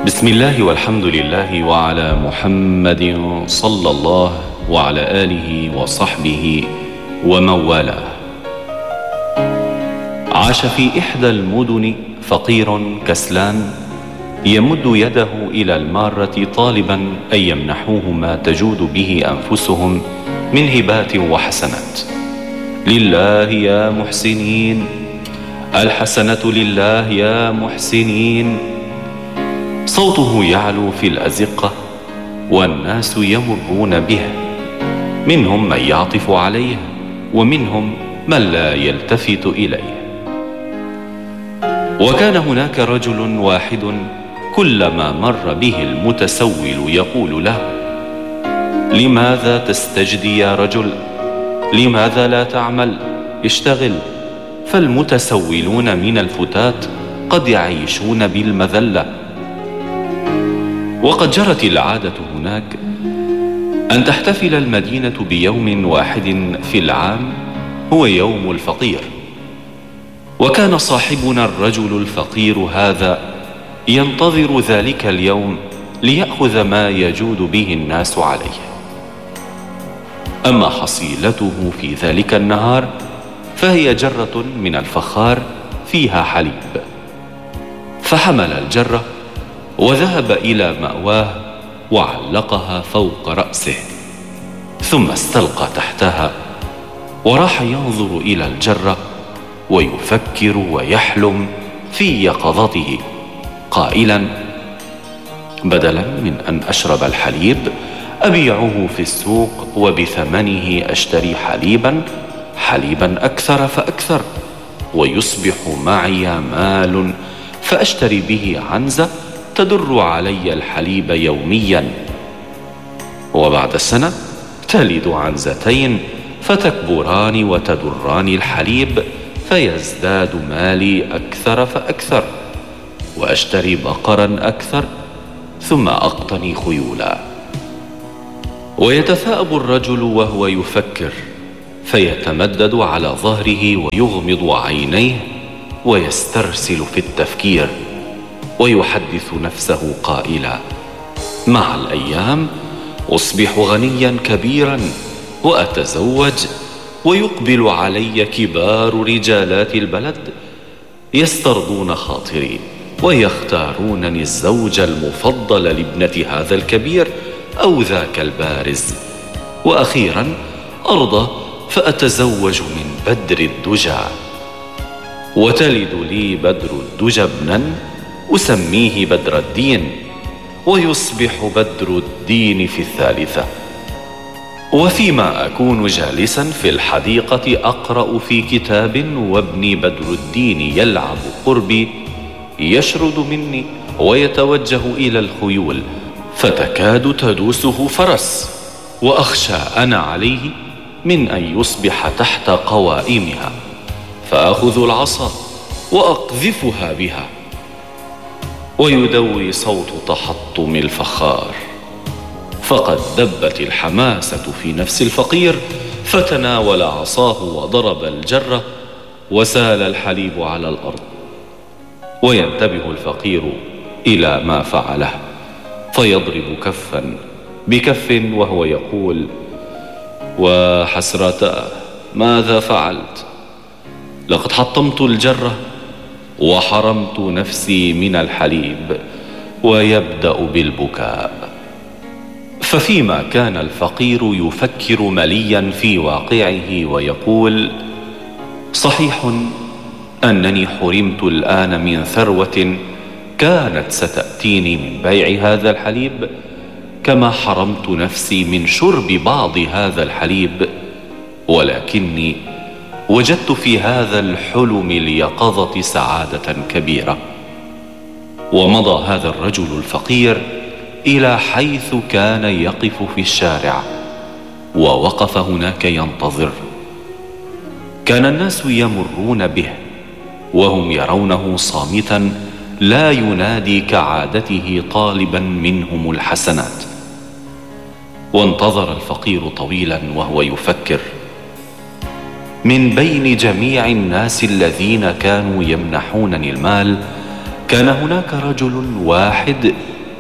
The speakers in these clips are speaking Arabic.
بسم الله والحمد لله وعلى محمد صلى الله وعلى آله وصحبه ومن والاه. عاش في إحدى المدن فقير كسلان يمد يده إلى المارة طالبا أن يمنحوه ما تجود به أنفسهم من هبات وحسنات. لله يا محسنين، الحسنة لله يا محسنين. صوته يعلو في الأزقة والناس يمرون به، منهم من يعطف عليه ومنهم من لا يلتفت إليه. وكان هناك رجل واحد كلما مر به المتسول يقول له: لماذا تستجدي يا رجل؟ لماذا لا تعمل؟ اشتغل، فالمتسولون من الفتات قد يعيشون بالمذلة. وقد جرت العادة هناك أن تحتفل المدينة بيوم واحد في العام هو يوم الفقير. وكان صاحبنا الرجل الفقير هذا ينتظر ذلك اليوم ليأخذ ما يجود به الناس عليه. أما حصيلته في ذلك النهار فهي جرة من الفخار فيها حليب، فحمل الجرة وذهب إلى مأواه وعلقها فوق رأسه، ثم استلقى تحتها وراح ينظر إلى الجرة ويفكر ويحلم في يقظته قائلا: بدلا من أن أشرب الحليب أبيعه في السوق وبثمنه أشتري حليبا أكثر فأكثر، ويصبح معي مال فأشتري به عنزة تدر علي الحليب يوميا، وبعد سنة تلد عنزتين فتكبران وتدران الحليب فيزداد مالي أكثر فأكثر، وأشتري بقرا أكثر ثم أقتني خيولا. ويتثاءب الرجل وهو يفكر، فيتمدد على ظهره ويغمض عينيه ويسترسل في التفكير، ويحدث نفسه قائلا: مع الأيام أصبح غنيا كبيرا وأتزوج، ويقبل علي كبار رجالات البلد يسترضون خاطري ويختارونني الزوج المفضل لابنة هذا الكبير أو ذاك البارز، وأخيرا أرضى فأتزوج من بدر الدجى، وتلد لي بدر الدجى ابنا أسميه بدر الدين، ويصبح بدر الدين في الثالثة. وفيما أكون جالسا في الحديقة أقرأ في كتاب وابني بدر الدين يلعب قربي، يشرد مني ويتوجه إلى الخيول فتكاد تدوسه فرس، وأخشى أنا عليه من أن يصبح تحت قوائمها، فأخذ العصا وأقذفها بها، ويدوي صوت تحطم الفخار، فقد دبت الحماسة في نفس الفقير، فتناول عصاه وضرب الجرة وسال الحليب على الأرض. وينتبه الفقير إلى ما فعله فيضرب كفا بكف وهو يقول: وحسرتاه، ماذا فعلت؟ لقد حطمت الجرة وحرمت نفسي من الحليب. ويبدأ بالبكاء. ففيما كان الفقير يفكر مليا في واقعه ويقول: صحيح أنني حرمت الآن من ثروة كانت ستأتيني من بيع هذا الحليب، كما حرمت نفسي من شرب بعض هذا الحليب، ولكني وجدت في هذا الحلم اليقظة سعادة كبيرة. ومضى هذا الرجل الفقير إلى حيث كان يقف في الشارع، ووقف هناك ينتظر. كان الناس يمرون به وهم يرونه صامتا لا ينادي كعادته طالبا منهم الحسنات. وانتظر الفقير طويلا وهو يفكر: من بين جميع الناس الذين كانوا يمنحونني المال كان هناك رجل واحد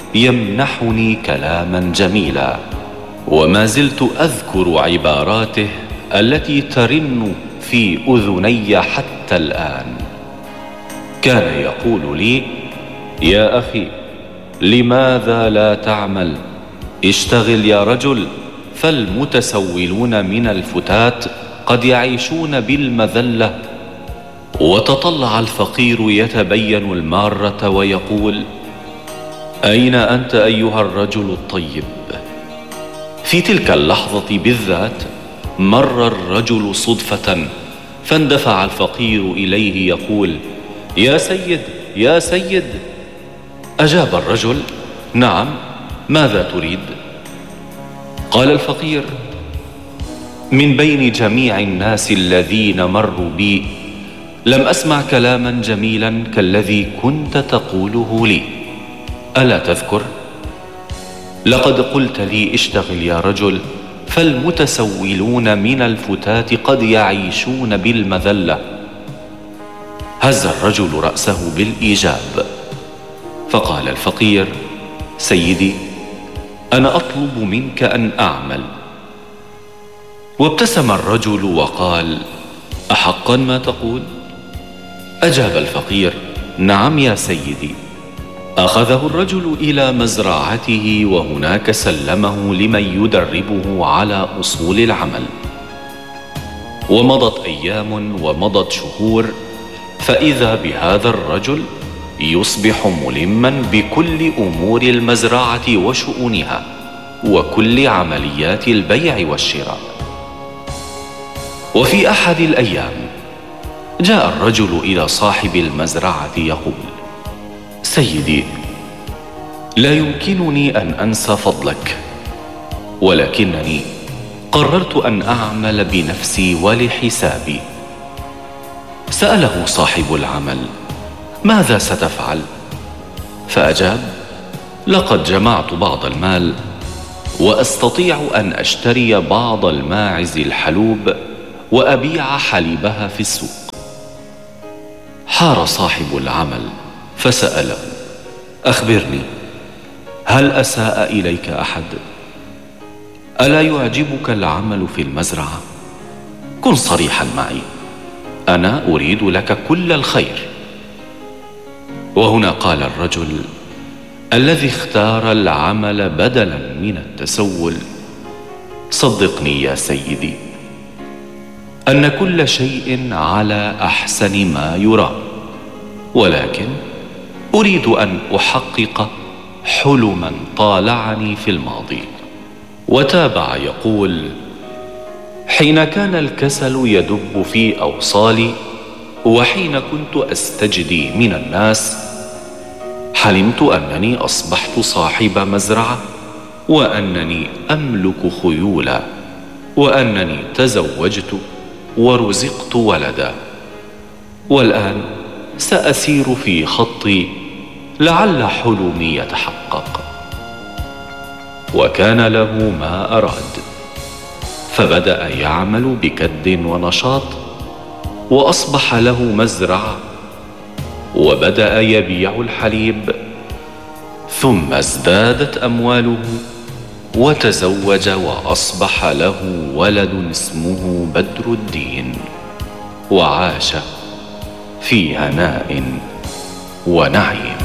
يمنحني كلاما جميلا، وما زلت أذكر عباراته التي ترن في أذني حتى الآن. كان يقول لي: يا أخي، لماذا لا تعمل؟ اشتغل يا رجل، فالمتسولون من الفتات قد يعيشون بالمذلة. وتطلع الفقير يتبين المارة ويقول: أين أنت أيها الرجل الطيب؟ في تلك اللحظة بالذات مر الرجل صدفة، فاندفع الفقير إليه يقول: يا سيد، يا سيد. أجاب الرجل: نعم، ماذا تريد؟ قال الفقير: من بين جميع الناس الذين مروا بي لم أسمع كلاما جميلا كالذي كنت تقوله لي. ألا تذكر؟ لقد قلت لي: اشتغل يا رجل، فالمتسولون من الفتات قد يعيشون بالمذلة. هز الرجل رأسه بالإيجاب، فقال الفقير: سيدي، أنا أطلب منك أن أعمل. وابتسم الرجل وقال: أحقا ما تقول؟ أجاب الفقير: نعم يا سيدي. أخذه الرجل إلى مزرعته، وهناك سلمه لمن يدربه على أصول العمل. ومضت أيام ومضت شهور، فإذا بهذا الرجل يصبح ملما بكل أمور المزرعة وشؤونها وكل عمليات البيع والشراء. وفي أحد الأيام جاء الرجل إلى صاحب المزرعة يقول: سيدي، لا يمكنني أن أنسى فضلك، ولكنني قررت أن أعمل بنفسي ولحسابي. سأله صاحب العمل: ماذا ستفعل؟ فأجاب: لقد جمعت بعض المال، وأستطيع أن أشتري بعض الماعز الحلوب وأبيع حليبها في السوق. حار صاحب العمل فسأله: أخبرني، هل أساء إليك أحد؟ ألا يعجبك العمل في المزرعة؟ كن صريحا معي، أنا أريد لك كل الخير. وهنا قال الرجل الذي اختار العمل بدلا من التسول: صدقني يا سيدي أن كل شيء على أحسن ما يرام، ولكن أريد أن أحقق حلما طالعني في الماضي. وتابع يقول: حين كان الكسل يدب في أوصالي، وحين كنت أستجدي من الناس، حلمت أنني أصبحت صاحب مزرعة، وأنني أملك خيولا، وأنني تزوجت ورزقت ولدا. والآن سأسير في خطي لعل حلمي يتحقق. وكان له ما أراد، فبدأ يعمل بكد ونشاط، وأصبح له مزرعة، وبدأ يبيع الحليب، ثم ازدادت أمواله، وتزوج، وأصبح له ولد اسمه بدر الدين، وعاش في هناء ونعيم.